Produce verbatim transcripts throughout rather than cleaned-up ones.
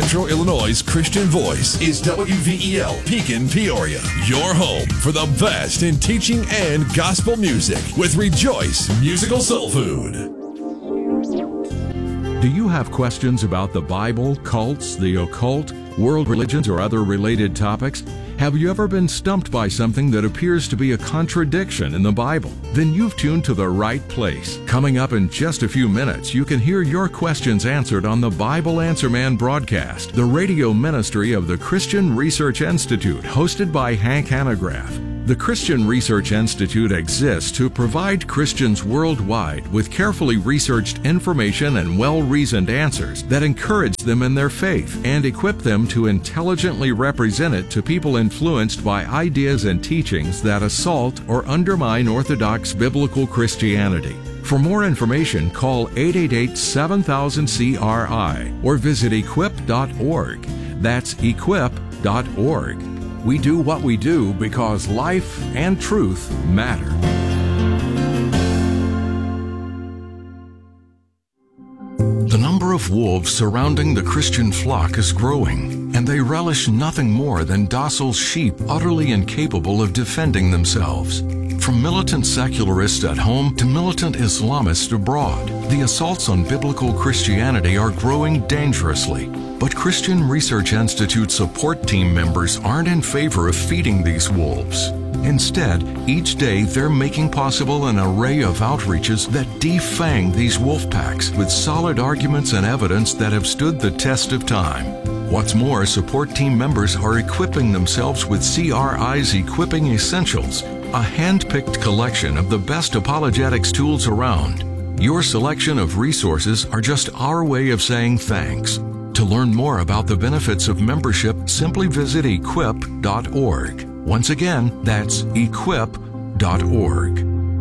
Central Illinois' Christian voice is W V E L Pekin Peoria, your home for the best in teaching and gospel music with Rejoice Musical Soul Food. Do you have questions about the Bible, cults, the occult, world religions, or other related topics? Have you ever been stumped by something that appears to be a contradiction in the Bible? Then you've tuned to the right place. Coming up in just a few minutes, you can hear your questions answered on the Bible Answer Man broadcast, the radio ministry of the Christian Research Institute, hosted by Hank Hanegraaff. The Christian Research Institute exists to provide Christians worldwide with carefully researched information and well-reasoned answers that encourage them in their faith and equip them to intelligently represent it to people influenced by ideas and teachings that assault or undermine Orthodox biblical Christianity. For more information, call eight eight eight, seven thousand, C R I or visit equip dot org. That's equip dot org. We do what we do because life and truth matter. The number of wolves surrounding the Christian flock is growing, and they relish nothing more than docile sheep utterly incapable of defending themselves. From militant secularists at home to militant Islamists abroad, the assaults on biblical Christianity are growing dangerously. But Christian Research Institute support team members aren't in favor of feeding these wolves. Instead, each day they're making possible an array of outreaches that defang these wolf packs with solid arguments and evidence that have stood the test of time. What's more, support team members are equipping themselves with C R I's Equipping Essentials, a hand-picked collection of the best apologetics tools around. Your selection of resources are just our way of saying thanks. To learn more about the benefits of membership, simply visit equip dot org. Once again, that's equip dot org.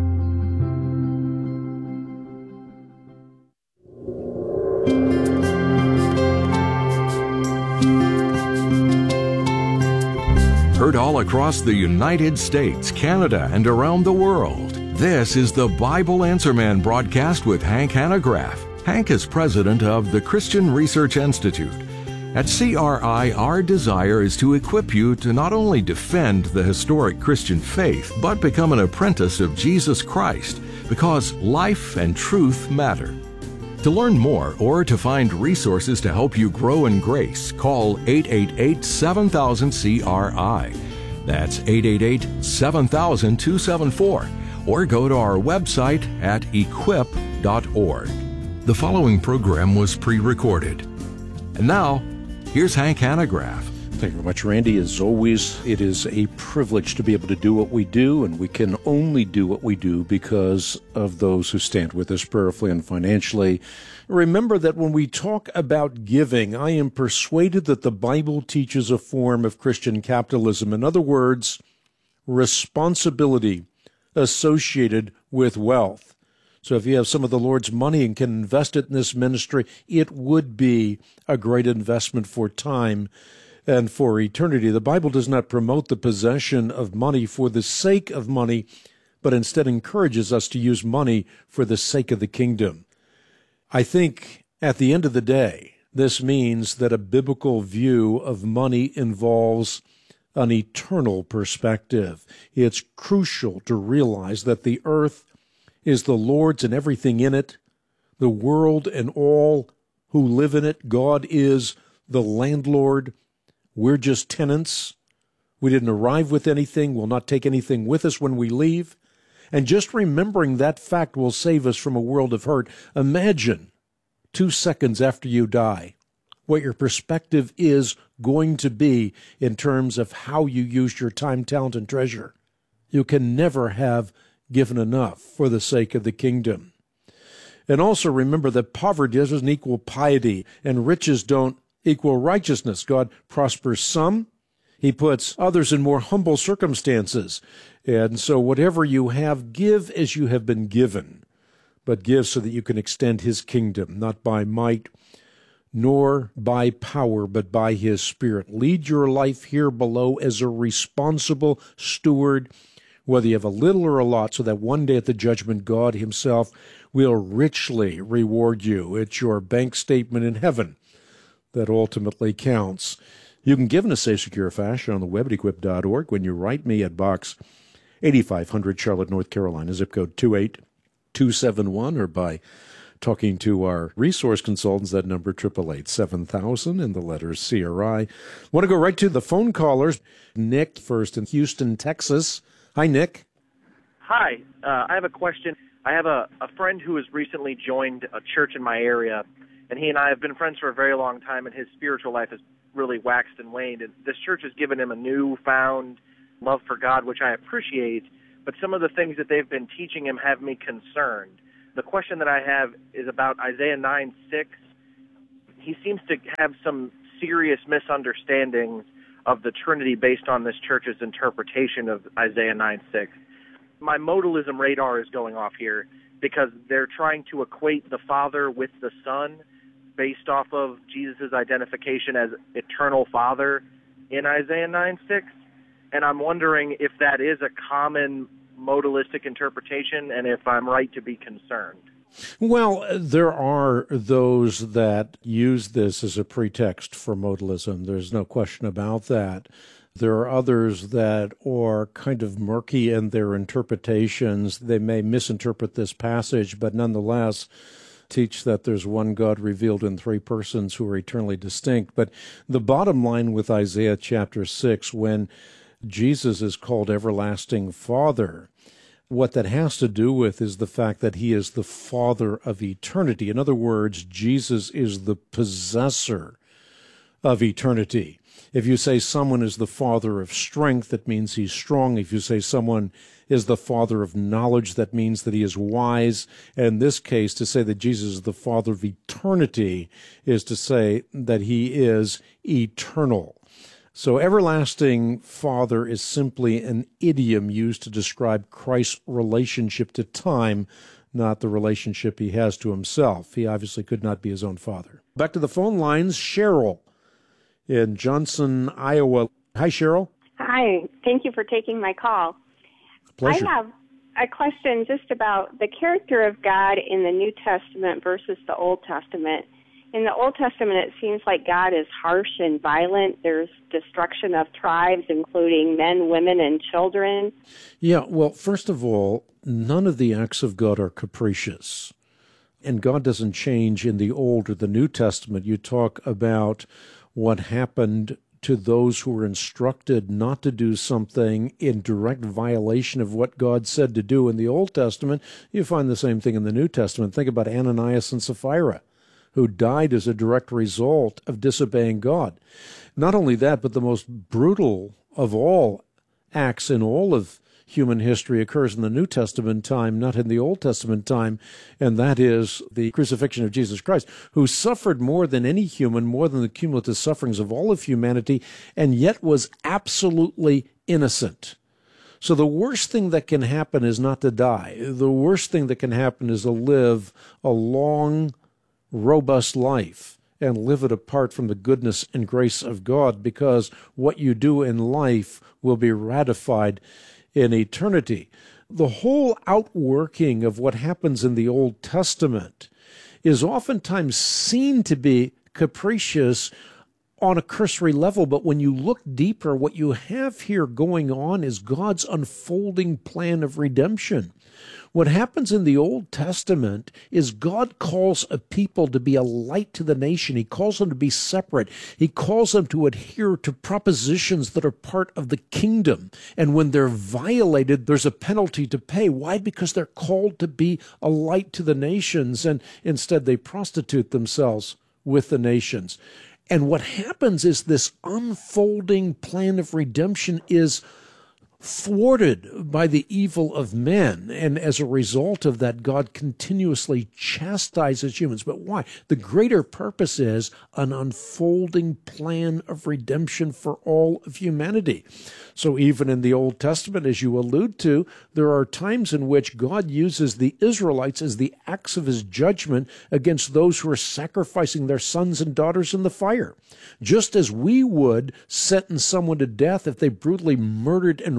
Heard all across the United States, Canada, and around the world, this is the Bible Answer Man broadcast with Hank Hanegraaff. Hank is president of the Christian Research Institute. At C R I, our desire is to equip you to not only defend the historic Christian faith, but become an apprentice of Jesus Christ, because life and truth matter. To learn more or to find resources to help you grow in grace, call eight eight eight, seven thousand, C R I. That's eight eight eight, seven thousand, two seven four. Or go to our website at equip dot org. The following program was pre-recorded. And now, here's Hank Hanegraaff. Thank you very much, Randy. As always, it is a privilege to be able to do what we do, and we can only do what we do because of those who stand with us prayerfully and financially. Remember that when we talk about giving, I am persuaded that the Bible teaches a form of Christian capitalism. In other words, responsibility associated with wealth. So if you have some of the Lord's money and can invest it in this ministry, it would be a great investment for time and for eternity. The Bible does not promote the possession of money for the sake of money, but instead encourages us to use money for the sake of the kingdom. I think at the end of the day, this means that a biblical view of money involves an eternal perspective. It's crucial to realize that the earth is the Lord's and everything in it, the world and all who live in it. God is the landlord. We're just tenants. We didn't arrive with anything. We'll not take anything with us when we leave. And just remembering that fact will save us from a world of hurt. Imagine two seconds after you die what your perspective is going to be in terms of how you use your time, talent, and treasure. You can never have given enough for the sake of the kingdom. And also remember that poverty doesn't equal piety, and riches don't equal righteousness. God prospers some. He puts others in more humble circumstances. And so whatever you have, give as you have been given, but give so that you can extend his kingdom, not by might nor by power, but by his Spirit. Lead your life here below as a responsible steward, whether you have a little or a lot, so that one day at the judgment, God himself will richly reward you. It's your bank statement in heaven that ultimately counts. You can give in a safe, secure fashion on the web at equip dot org when you write me at Box eighty-five hundred, Charlotte, North Carolina, zip code two eight two seven one, or by talking to our resource consultants, that number, eight eight eight, seven thousand, and the letters C R I. Want to go right to the phone callers. Nick first in Houston, Texas. Hi, Nick. Hi. Uh, I have a question. I have a, a friend who has recently joined a church in my area, and he and I have been friends for a very long time, and his spiritual life has really waxed and waned. And this church has given him a newfound love for God, which I appreciate, but some of the things that they've been teaching him have me concerned. The question that I have is about Isaiah nine six. He seems to have some serious misunderstandings of the Trinity based on this church's interpretation of Isaiah nine six. My modalism radar is going off here because they're trying to equate the Father with the Son based off of Jesus' identification as eternal Father in Isaiah nine six. And I'm wondering if that is a common modalistic interpretation and if I'm right to be concerned. Well, there are those that use this as a pretext for modalism. There's no question about that. There are others that are kind of murky in their interpretations. They may misinterpret this passage, but nonetheless teach that there's one God revealed in three persons who are eternally distinct. But the bottom line with Isaiah chapter six, when Jesus is called Everlasting Father, what that has to do with is the fact that he is the Father of eternity. In other words, Jesus is the possessor of eternity. If you say someone is the father of strength, that means he's strong. If you say someone is the father of knowledge, that means that he is wise. And in this case, to say that Jesus is the Father of eternity is to say that he is eternal. So everlasting Father is simply an idiom used to describe Christ's relationship to time, not the relationship he has to himself. He obviously could not be his own father. Back to the phone lines, Cheryl in Johnson, Iowa. Hi, Cheryl. Hi. Thank you for taking my call. Pleasure. I have a question just about the character of God in the New Testament versus the Old Testament. In the Old Testament, it seems like God is harsh and violent. There's destruction of tribes, including men, women, and children. Yeah, well, first of all, none of the acts of God are capricious. And God doesn't change in the Old or the New Testament. You talk about what happened to those who were instructed not to do something in direct violation of what God said to do in the Old Testament. You find the same thing in the New Testament. Think about Ananias and Sapphira, who died as a direct result of disobeying God. Not only that, but the most brutal of all acts in all of human history occurs in the New Testament time, not in the Old Testament time, and that is the crucifixion of Jesus Christ, who suffered more than any human, more than the cumulative sufferings of all of humanity, and yet was absolutely innocent. So the worst thing that can happen is not to die. The worst thing that can happen is to live a long, robust life and live it apart from the goodness and grace of God, because what you do in life will be ratified in eternity. The whole outworking of what happens in the Old Testament is oftentimes seen to be capricious on a cursory level, but when you look deeper, what you have here going on is God's unfolding plan of redemption. What happens in the Old Testament is God calls a people to be a light to the nation. He calls them to be separate. He calls them to adhere to propositions that are part of the kingdom. And when they're violated, there's a penalty to pay. Why? Because they're called to be a light to the nations, and instead they prostitute themselves with the nations. And what happens is this unfolding plan of redemption is thwarted by the evil of men, and as a result of that, God continuously chastises humans. But why? The greater purpose is an unfolding plan of redemption for all of humanity. So even in the Old Testament, as you allude to, there are times in which God uses the Israelites as the acts of his judgment against those who are sacrificing their sons and daughters in the fire. Just as we would sentence someone to death if they brutally murdered and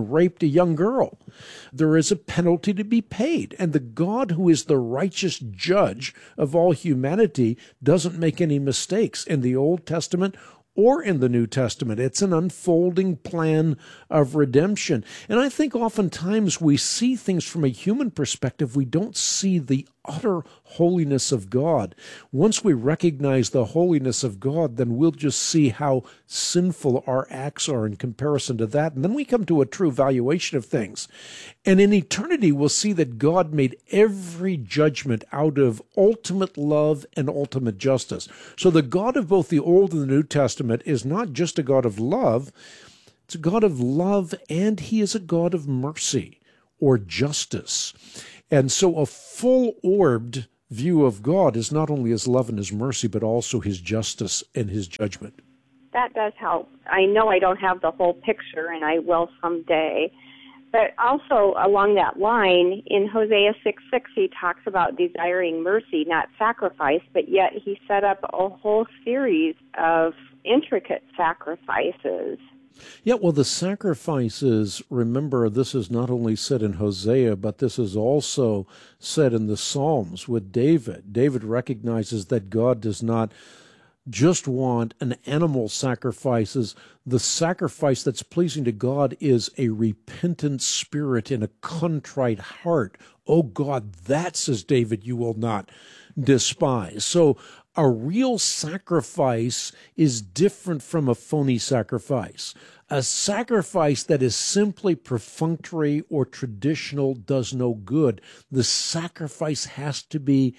raped a young girl. There is a penalty to be paid. And the God who is the righteous judge of all humanity doesn't make any mistakes in the Old Testament or in the New Testament. It's an unfolding plan of redemption. And I think oftentimes we see things from a human perspective. We don't see the utter holiness of God. Once we recognize the holiness of God, then we'll just see how sinful our acts are in comparison to that. And then we come to a true valuation of things. And in eternity, we'll see that God made every judgment out of ultimate love and ultimate justice. So the God of both the Old and the New Testament is not just a God of love, it's a God of love, and he is a God of mercy or justice. And so a full-orbed view of God is not only his love and his mercy, but also his justice and his judgment. That does help. I know I don't have the whole picture, and I will someday. But also along that line, in Hosea six six, he talks about desiring mercy, not sacrifice, but yet he set up a whole series of intricate sacrifices. Yeah, well, the sacrifices, remember, this is not only said in Hosea, but this is also said in the Psalms with David. David recognizes that God does not just want an animal sacrifices. The sacrifice that's pleasing to God is a repentant spirit and a contrite heart. Oh God, that, says David, you will not despise. So a real sacrifice is different from a phony sacrifice. A sacrifice that is simply perfunctory or traditional does no good. The sacrifice has to be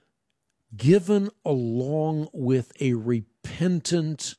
given along with a repentant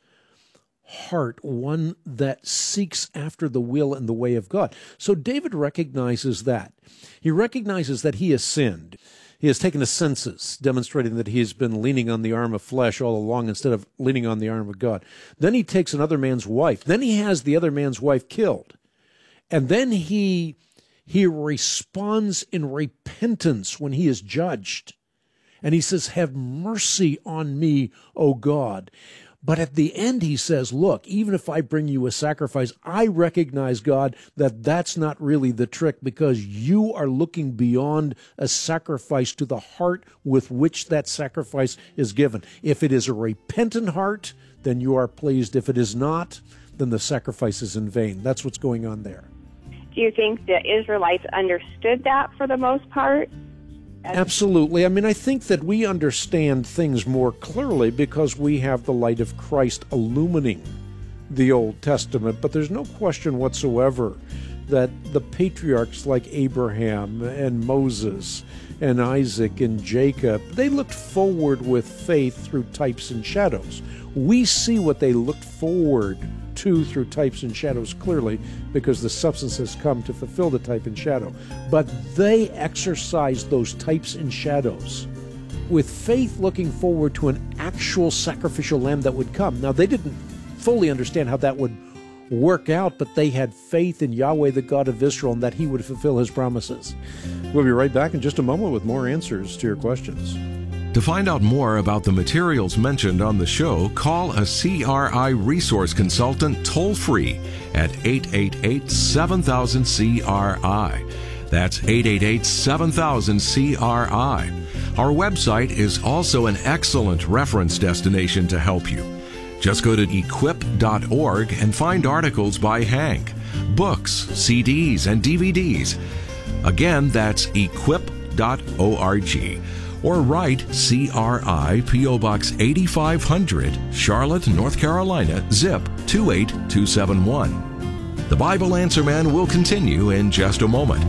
heart, one that seeks after the will and the way of God. So David recognizes that. He recognizes that he has sinned. He has taken a census, demonstrating that he has been leaning on the arm of flesh all along instead of leaning on the arm of God. Then he takes another man's wife. Then he has the other man's wife killed. And then he, he responds in repentance when he is judged. And he says, have mercy on me, O God. But at the end, he says, look, even if I bring you a sacrifice, I recognize, God, that that's not really the trick, because you are looking beyond a sacrifice to the heart with which that sacrifice is given. If it is a repentant heart, then you are pleased. If it is not, then the sacrifice is in vain. That's what's going on there. Do you think the Israelites understood that for the most part? Absolutely. I mean, I think that we understand things more clearly because we have the light of Christ illumining the Old Testament, but there's no question whatsoever that the patriarchs like Abraham and Moses and Isaac and Jacob, they looked forward with faith through types and shadows. We see what they looked forward to through types and shadows clearly, because the substance has come to fulfill the type and shadow. But they exercised those types and shadows with faith, looking forward to an actual sacrificial lamb that would come. Now, they didn't fully understand how that would work out, but they had faith in Yahweh, the God of Israel, and that he would fulfill his promises. We'll be right back in just a moment with more answers to your questions. To find out more about the materials mentioned on the show, call a C R I resource consultant toll-free at eight eight eight, seven thousand, C R I. That's eight eight eight, seven thousand, C R I. Our website is also an excellent reference destination to help you. Just go to equip dot org and find articles by Hank, books, C Ds, and D V Ds. Again, that's equip dot org. Or write C R I, P O Box eighty-five hundred, Charlotte, North Carolina, zip two eight two seven one. The Bible Answer Man will continue in just a moment.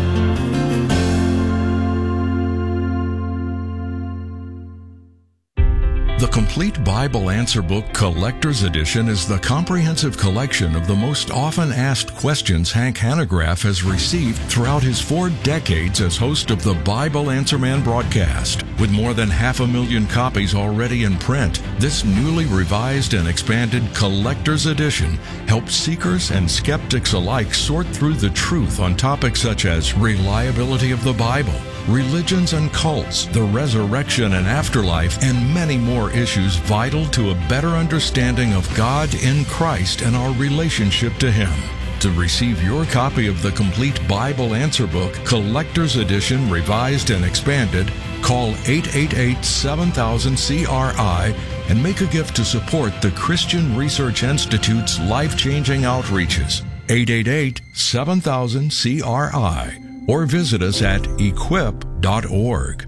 The Complete Bible Answer Book Collector's Edition is the comprehensive collection of the most often asked questions Hank Hanegraaff has received throughout his four decades as host of the Bible Answer Man broadcast. With more than half a million copies already in print, this newly revised and expanded Collector's Edition helps seekers and skeptics alike sort through the truth on topics such as reliability of the Bible, religions and cults, the resurrection and afterlife, and many more issues vital to a better understanding of God in Christ and our relationship to Him. To receive your copy of the complete Bible Answer Book, Collector's Edition, revised and expanded, call eight eight eight, seven thousand, C R I and make a gift to support the Christian Research Institute's life-changing outreaches. eight eight eight, seven thousand, C R I or visit us at equip dot org.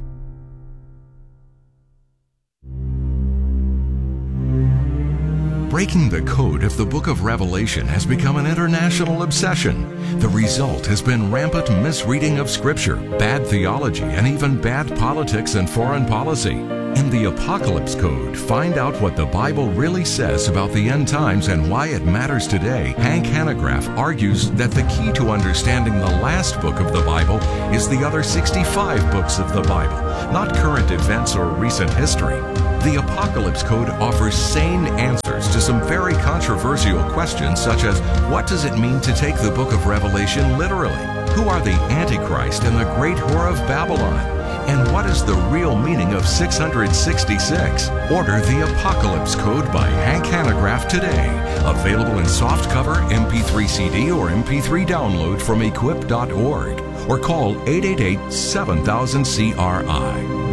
Breaking the code of the book of Revelation has become an international obsession. The result has been rampant misreading of Scripture, bad theology, and even bad politics and foreign policy. In the Apocalypse Code, find out what the Bible really says about the end times and why it matters today. Hank Hanegraaff argues that the key to understanding the last book of the Bible is the other sixty-five books of the Bible, not current events or recent history. The Apocalypse Code offers sane answers to some very controversial questions, such as, what does it mean to take the book of Revelation literally? Who are the Antichrist and the great whore of Babylon? And what is the real meaning of six hundred sixty-six? Order the Apocalypse Code by Hank Hanegraaff today. Available in softcover, M P three C D, or M P three download from equip dot org. Or call eight eight eight, seven thousand, C R I.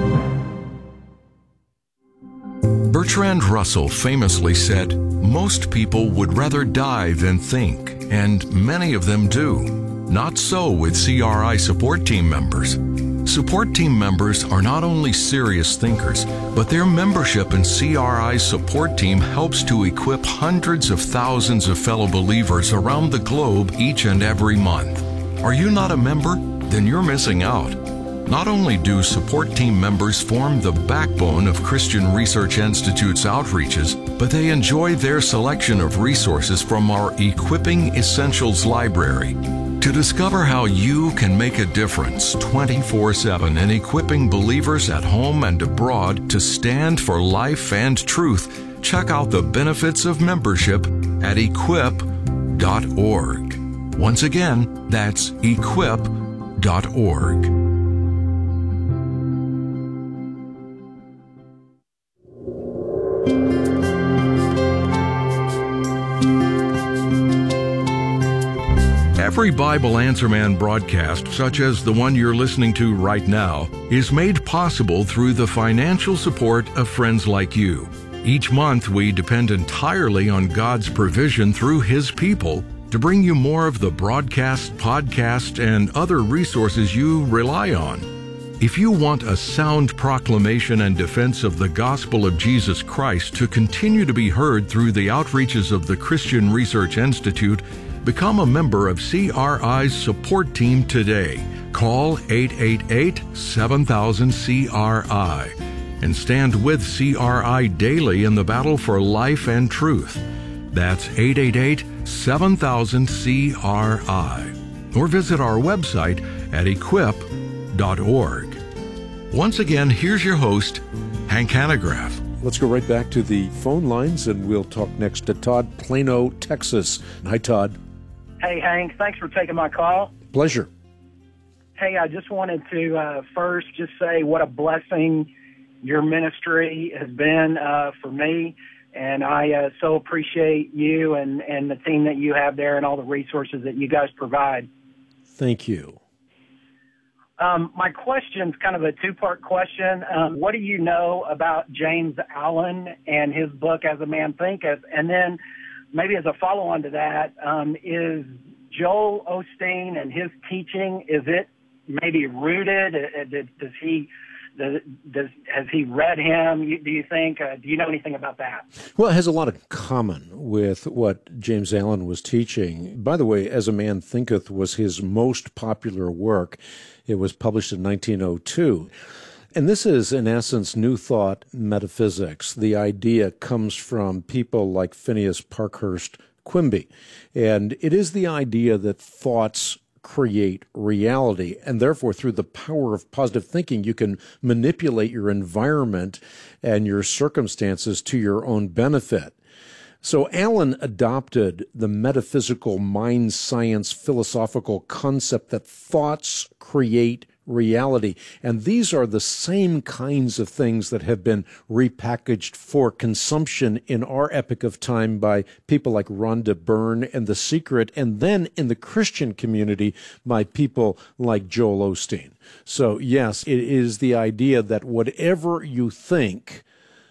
Bertrand Russell famously said, "Most people would rather die than think, and many of them do. Not so with C R I support team members. Support team members are not only serious thinkers, but their membership in C R I's support team helps to equip hundreds of thousands of fellow believers around the globe each and every month. Are you not a member? Then you're missing out. Not only do support team members form the backbone of Christian Research Institute's outreaches, but they enjoy their selection of resources from our Equipping Essentials library. To discover how you can make a difference twenty-four seven in equipping believers at home and abroad to stand for life and truth, check out the benefits of membership at equip dot org. Once again, that's equip dot org. Every Bible Answer Man broadcast, such as the one you're listening to right now, is made possible through the financial support of friends like you. Each month, we depend entirely on God's provision through His people to bring you more of the broadcast, podcast, and other resources you rely on. If you want a sound proclamation and defense of the gospel of Jesus Christ to continue to be heard through the outreaches of the Christian Research Institute, become a member of C R I's support team today. Call eight eight eight, seven thousand, C R I and stand with C R I daily in the battle for life and truth. That's eight eight eight, seven thousand, C R I. Or visit our website at equip dot org. Once again, here's your host, Hank Hanegraaff. Let's go right back to the phone lines, and we'll talk next to Todd, Plano, Texas. Hi, Todd. Hey, Hank. Thanks for taking my call. Pleasure. Hey, I just wanted to uh, first just say what a blessing your ministry has been uh, for me, and I uh, so appreciate you and, and the team that you have there and all the resources that you guys provide. Thank you. Um, my question's kind of a two-part question. Um, what do you know about James Allen and his book, As a Man Thinketh? And then maybe as a follow-on to that, um, is Joel Osteen and his teaching, is it maybe rooted? Does he, does, does, has he read him, do you think? Uh, do you know anything about that? Well, it has a lot in common with what James Allen was teaching. By the way, As a Man Thinketh was his most popular work. It was published in nineteen oh two. And this is, in essence, New Thought metaphysics. The idea comes from people like Phineas Parkhurst Quimby. And it is the idea that thoughts create reality. And therefore, through the power of positive thinking, you can manipulate your environment and your circumstances to your own benefit. So Allen adopted the metaphysical mind science philosophical concept that thoughts create reality. And these are the same kinds of things that have been repackaged for consumption in our epoch of time by people like Rhonda Byrne and The Secret, and then in the Christian community by people like Joel Osteen. So, yes, it is the idea that whatever you think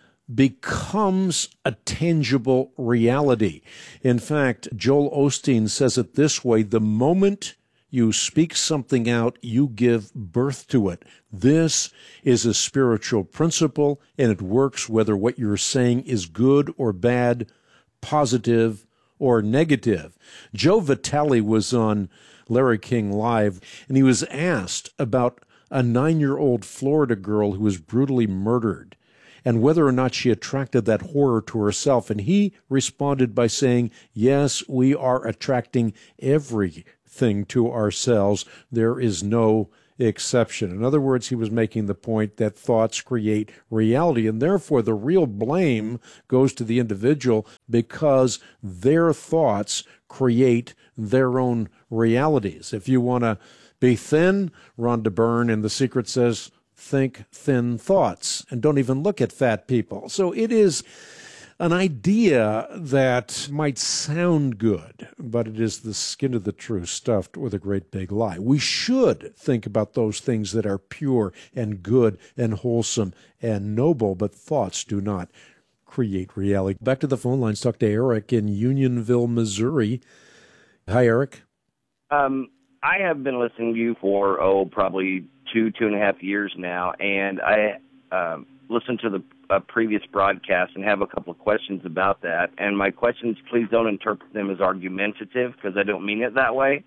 becomes a tangible reality. In fact, Joel Osteen says it this way: the moment you speak something out, you give birth to it. This is a spiritual principle, and it works whether what you're saying is good or bad, positive or negative. Joe Vitale was on Larry King Live, and he was asked about a nine-year-old Florida girl who was brutally murdered and whether or not she attracted that horror to herself. And he responded by saying, yes, we are attracting everything to ourselves. There is no exception. In other words, he was making the point that thoughts create reality, and therefore the real blame goes to the individual because their thoughts create their own realities. If you want to be thin, Rhonda Byrne in The Secret says, think thin thoughts and don't even look at fat people. So it is an idea that might sound good, but it is the skin of the truth stuffed with a great big lie. We should think about those things that are pure and good and wholesome and noble, but thoughts do not create reality. Back to the phone lines. Talk to Eric in Unionville, Missouri. Hi, Eric. Um, I have been listening to you for, oh, probably two, two and a half years now, and I um, listened to the uh, previous broadcast and have a couple of questions about that. And my questions, please don't interpret them as argumentative, because I don't mean it that way.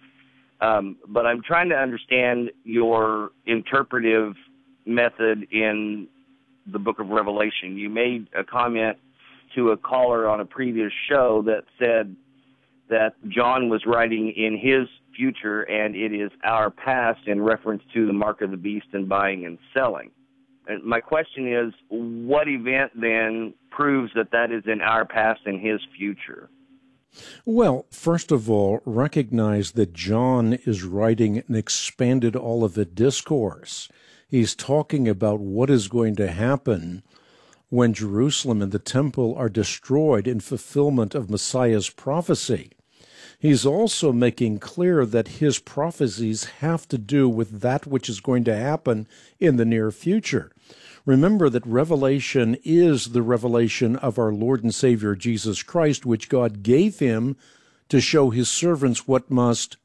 Um, but I'm trying to understand your interpretive method in the book of Revelation. You made a comment to a caller on a previous show that said that John was writing in his future, and it is our past in reference to the mark of the beast and buying and selling. And my question is, what event then proves that that is in our past and his future? Well, first of all, recognize that John is writing an expanded Olivet discourse. He's talking about what is going to happen when Jerusalem and the temple are destroyed in fulfillment of Messiah's prophecy. He's also making clear that his prophecies have to do with that which is going to happen in the near future. Remember that Revelation is the revelation of our Lord and Savior Jesus Christ, which God gave him to show his servants what must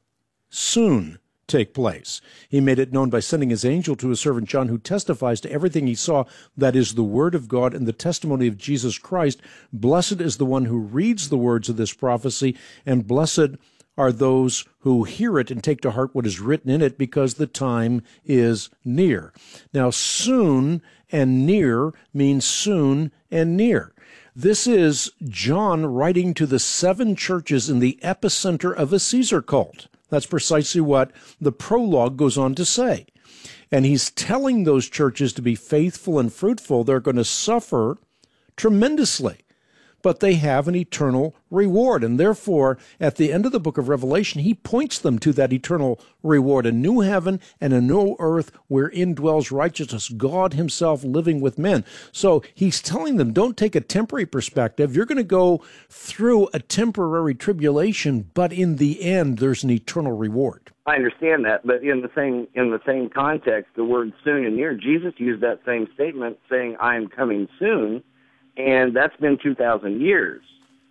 soon take place. He made it known by sending his angel to his servant John, who testifies to everything he saw. That is the word of God and the testimony of Jesus Christ. Blessed is the one who reads the words of this prophecy, and blessed are those who hear it and take to heart what is written in it, because the time is near. Now, soon and near means soon and near. This is John writing to the seven churches in the epicenter of a Caesar cult. That's precisely what the prologue goes on to say. And he's telling those churches to be faithful and fruitful. They're going to suffer tremendously, but they have an eternal reward. And therefore, at the end of the book of Revelation, he points them to that eternal reward, a new heaven and a new earth wherein dwells righteousness, God himself living with men. So he's telling them, don't take a temporary perspective. You're going to go through a temporary tribulation, but in the end, there's an eternal reward. I understand that, but in the same in the same context, the word soon and near, Jesus used that same statement saying, I am coming soon. And that's been two thousand years.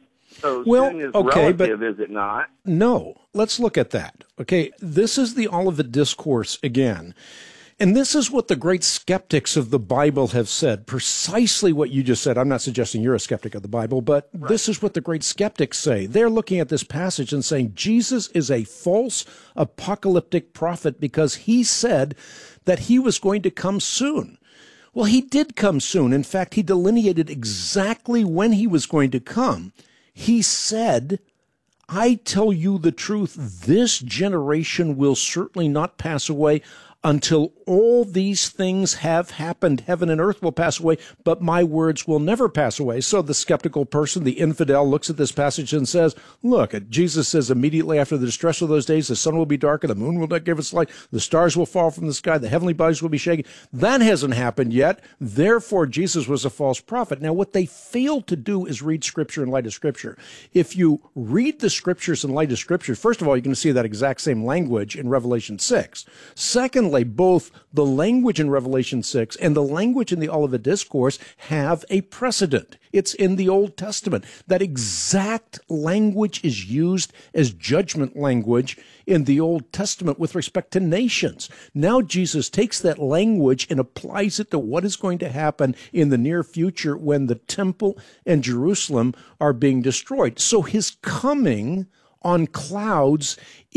So well, soon is okay, relative, but is it not? No. Let's look at that. Okay, this is the Olivet Discourse again. And this is what the great skeptics of the Bible have said, precisely what you just said. I'm not suggesting you're a skeptic of the Bible, but right. This is what the great skeptics say. They're looking at this passage and saying Jesus is a false apocalyptic prophet because he said that he was going to come soon. Well, he did come soon. In fact, he delineated exactly when he was going to come. He said, I tell you the truth, this generation will certainly not pass away until all these things have happened. Heaven and earth will pass away, but my words will never pass away. So the skeptical person, the infidel, looks at this passage and says, look, Jesus says immediately after the distress of those days, the sun will be darkened, the moon will not give its light, the stars will fall from the sky, the heavenly bodies will be shaken. That hasn't happened yet. Therefore, Jesus was a false prophet. Now, what they fail to do is read Scripture in light of Scripture. If you read the Scriptures in light of Scripture, first of all, you're going to see that exact same language in Revelation six. Secondly, both the language in Revelation six and the language in the Olivet Discourse have a precedent. It's in the Old Testament. That exact language is used as judgment language in the Old Testament with respect to nations. Now Jesus takes that language and applies it to what is going to happen in the near future when the temple and Jerusalem are being destroyed. So his coming on clouds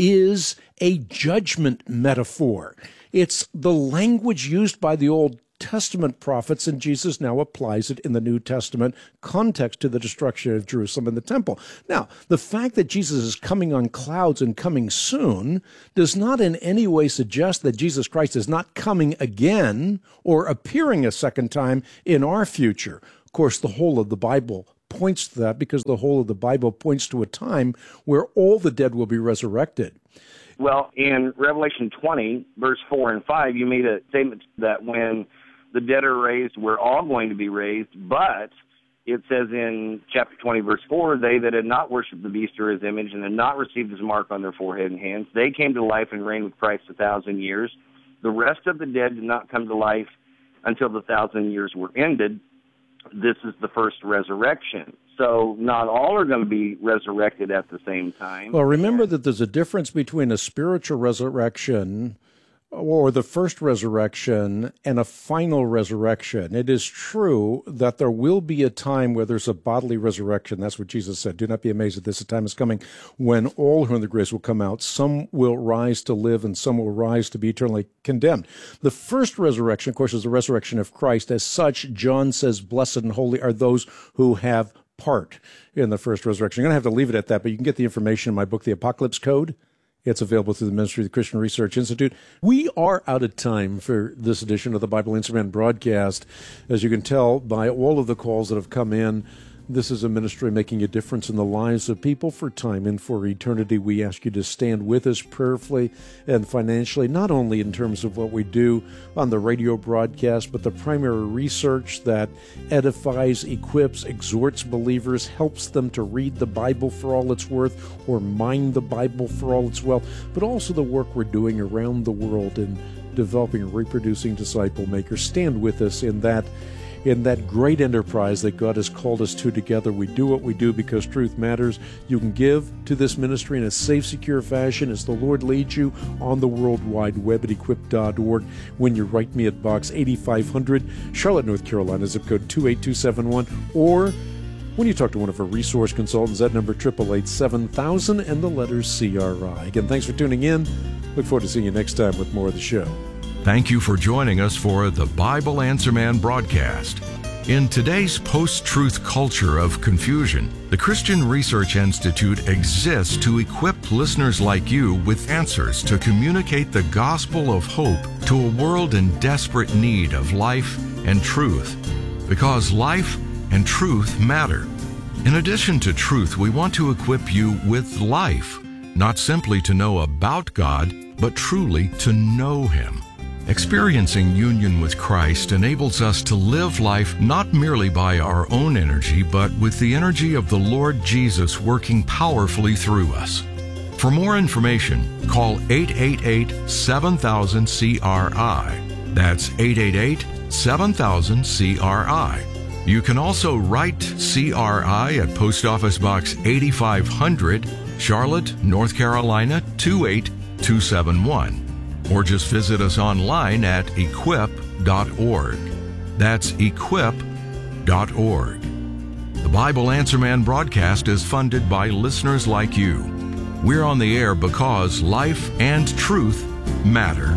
is a judgment metaphor. It's the language used by the Old Testament prophets, and Jesus now applies it in the New Testament context to the destruction of Jerusalem and the temple. Now, the fact that Jesus is coming on clouds and coming soon does not in any way suggest that Jesus Christ is not coming again or appearing a second time in our future. Of course, the whole of the Bible points to that because the whole of the Bible points to a time where all the dead will be resurrected. Well, in Revelation twenty, verse four and five, you made a statement that when the dead are raised, we're all going to be raised, but it says in chapter twenty, verse four, they that had not worshipped the beast or his image and had not received his mark on their forehead and hands, they came to life and reigned with Christ a thousand years. The rest of the dead did not come to life until the thousand years were ended. This is the first resurrection. So not all are going to be resurrected at the same time. Well, remember that there's a difference between a spiritual resurrection or the first resurrection and a final resurrection. It is true that there will be a time where there's a bodily resurrection. That's what Jesus said. Do not be amazed at this. A time is coming when all who are in the graves will come out. Some will rise to live and some will rise to be eternally condemned. The first resurrection, of course, is the resurrection of Christ. As such, John says, blessed and holy are those who have part in the first resurrection. I'm going to have to leave it at that, but you can get the information in my book, The Apocalypse Code. It's available through the Ministry of the Christian Research Institute. We are out of time for this edition of the Bible Answer Man broadcast. As you can tell by all of the calls that have come in, this is a ministry making a difference in the lives of people for time and for eternity. We ask you to stand with us prayerfully and financially, not only in terms of what we do on the radio broadcast, but the primary research that edifies, equips, exhorts believers, helps them to read the Bible for all it's worth or mine the Bible for all it's wealth, but also the work we're doing around the world in developing and reproducing disciple makers. Stand with us in that In that great enterprise that God has called us to together. We do what we do because truth matters. You can give to this ministry in a safe, secure fashion as the Lord leads you on the World Wide Web at equip dot org. When you write me at Box eighty-five hundred, Charlotte, North Carolina, zip code two eight two seven one, or when you talk to one of our resource consultants, that number, eight eight eight, seven thousand, and the letters C R I. Again, thanks for tuning in. Look forward to seeing you next time with more of the show. Thank you for joining us for the Bible Answer Man broadcast. In today's post-truth culture of confusion, the Christian Research Institute exists to equip listeners like you with answers to communicate the gospel of hope to a world in desperate need of life and truth. Because life and truth matter. In addition to truth, we want to equip you with life, not simply to know about God, but truly to know Him. Experiencing union with Christ enables us to live life not merely by our own energy, but with the energy of the Lord Jesus working powerfully through us. For more information, call eight eight eight, seven thousand, C R I. That's eight eight eight, seven thousand, C R I. You can also write C R I at Post Office Box eighty-five hundred, Charlotte, North Carolina, two eight two seven one. Or just visit us online at equip dot org. That's equip dot org. The Bible Answer Man broadcast is funded by listeners like you. We're on the air because life and truth matter.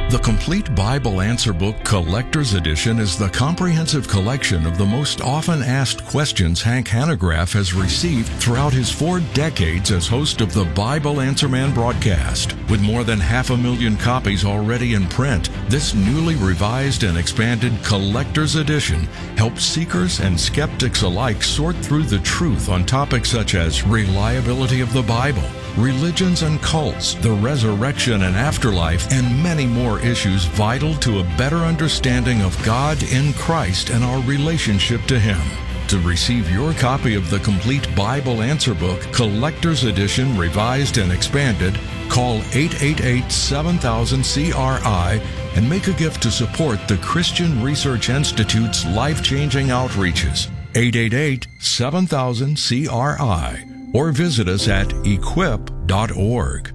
The Complete Bible Answer Book Collector's Edition is the comprehensive collection of the most often asked questions Hank Hanegraaff has received throughout his four decades as host of the Bible Answer Man broadcast. With more than half a million copies already in print, this newly revised and expanded Collector's Edition helps seekers and skeptics alike sort through the truth on topics such as reliability of the Bible, religions and cults, the resurrection and afterlife, and many more issues vital to a better understanding of God in Christ and our relationship to Him. To receive your copy of the Complete Bible Answer Book, Collector's Edition, Revised and Expanded, call eight eight eight, seven thousand, C R I and make a gift to support the Christian Research Institute's life-changing outreaches. eight eight eight, seven thousand, C R I. Or visit us at equip dot org.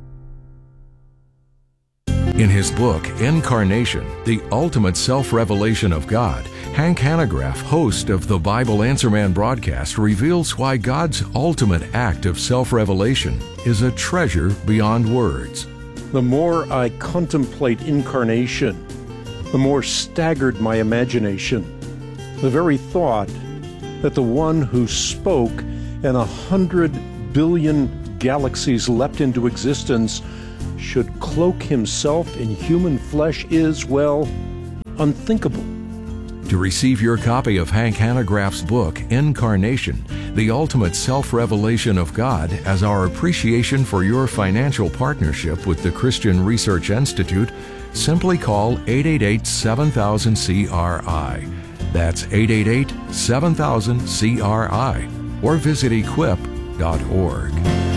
In his book, Incarnation, The Ultimate Self-Revelation of God, Hank Hanegraaff, host of the Bible Answer Man broadcast, reveals why God's ultimate act of self-revelation is a treasure beyond words. The more I contemplate incarnation, the more staggered my imagination. The very thought that the one who spoke and a hundred billion galaxies leapt into existence should cloak himself in human flesh is, well, unthinkable. To receive your copy of Hank Hanegraaff's book, Incarnation, The Ultimate Self-Revelation of God, as our appreciation for your financial partnership with the Christian Research Institute, simply call eight eight eight, seven thousand, C R I. That's eight eight eight, seven thousand, C R I. Or visit equip dot org.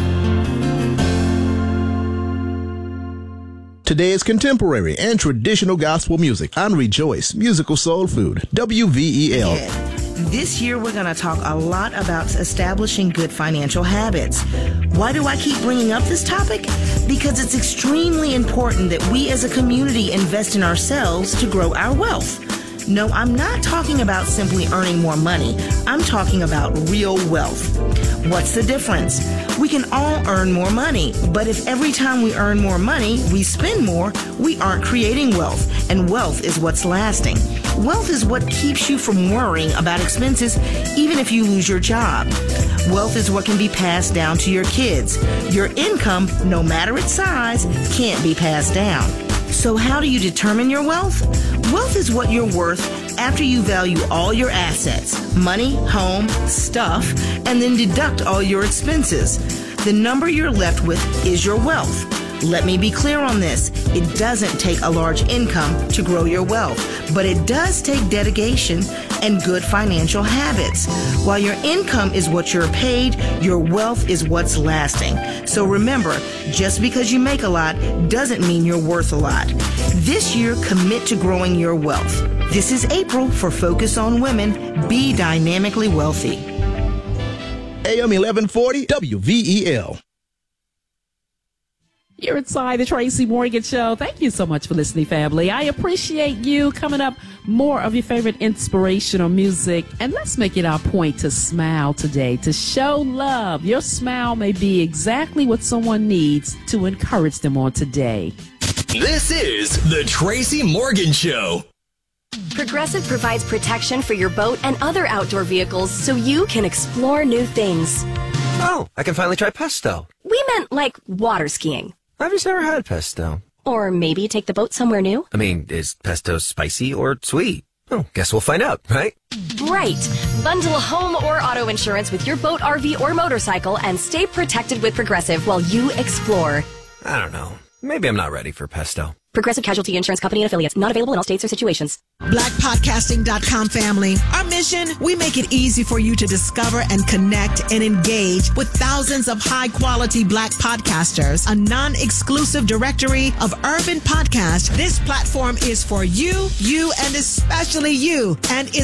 Today is contemporary and traditional gospel music on Rejoice Musical Soul Food, W V E L. Yeah. This year, we're going to talk a lot about establishing good financial habits. Why do I keep bringing up this topic? Because it's extremely important that we as a community invest in ourselves to grow our wealth. No, I'm not talking about simply earning more money. I'm talking about real wealth. What's the difference? We can all earn more money, but if every time we earn more money, we spend more, we aren't creating wealth, and wealth is what's lasting. Wealth is what keeps you from worrying about expenses, even if you lose your job. Wealth is what can be passed down to your kids. Your income, no matter its size, can't be passed down. So how do you determine your wealth? Wealth is what you're worth after you value all your assets, money, home, stuff, and then deduct all your expenses. The number you're left with is your wealth. Let me be clear on this. It doesn't take a large income to grow your wealth, but it does take dedication and good financial habits. While your income is what you're paid, your wealth is what's lasting. So remember, just because you make a lot doesn't mean you're worth a lot. This year, commit to growing your wealth. This is April for Focus on Women. Be dynamically wealthy. A M eleven forty W V E L. You're inside the Tracy Morgan Show. Thank you so much for listening, family. I appreciate you. Coming up, more of your favorite inspirational music. And let's make it our point to smile today, to show love. Your smile may be exactly what someone needs to encourage them on today. This is the Tracy Morgan Show. Progressive provides protection for your boat and other outdoor vehicles so you can explore new things. Oh, I can finally try pesto. We meant like water skiing. I've just never had pesto. Or maybe take the boat somewhere new. I mean, is pesto spicy or sweet? Oh, guess we'll find out, right? Right. Bundle home or auto insurance with your boat, R V, or motorcycle and stay protected with Progressive while you explore. I don't know. Maybe I'm not ready for pesto. Progressive Casualty Insurance Company and Affiliates. Not available in all states or situations. black podcasting dot com family. Our mission, we make it easy for you to discover and connect and engage with thousands of high-quality Black podcasters, a non-exclusive directory of urban podcasts. This platform is for you, you, and especially you, and is